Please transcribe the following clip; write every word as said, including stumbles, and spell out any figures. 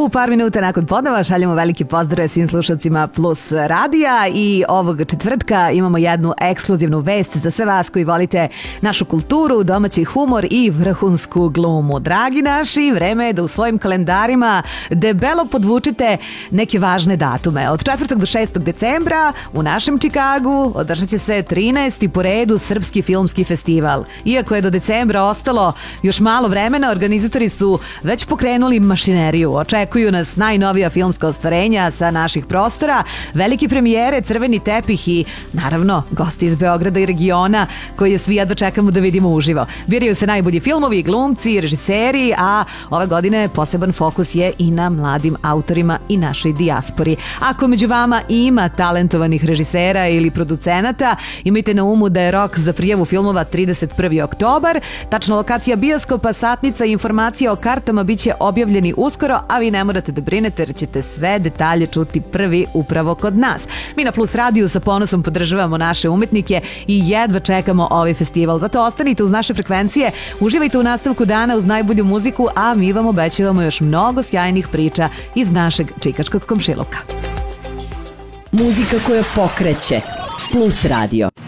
U par minuta nakon podneva šaljemo veliki pozdrav svim slušalcima Plus radija i ovog četvrtka imamo jednu ekskluzivnu vest za sve vas koji volite našu kulturu, domaći humor i vrhunsku glumu. Dragi naši, vreme je da u svojim kalendarima debelo podvučite neke važne datume. Od četvrtog do šestog decembra u našem Čikagu održat će se trinaesti po redu Srpski filmski festival. Iako je do decembra ostalo još malo vremena, organizatori su već pokrenuli mašineriju. Očekuju nas najnovija filmska ostvarenja sa naših prostora, velike premijere, crveni tepih i naravno gosti iz Beograda i regiona koje svi jedva čekamo da vidimo uživo. Biraju se najbolji filmovi, glumci, režiseri, a ove godine poseban fokus je i na mladim autorima i našoj dijaspori. Ako među vama ima talentovanih režisera ili producenata, imajte na umu da je rok za prijavu filmova trideset prvi oktobar. Tačna lokacija bioskopa, satnica i informacija o kartama biće objavljeni uskoro, a vi ne morate da brinete jer ćete sve detalje čuti prvi upravo kod nas. Mi na Plus radiju sa ponosom podržavamo naše umetnike i jedva čekamo ovaj festival. Zato ostanite uz naše frekvencije, uživajte u nastavku dana uz najbolju muziku, a mi vam obećavamo još mnogo sjajnih priča iz našeg čikačkog komšiluka. Muzika koja pokreće. Plus radio.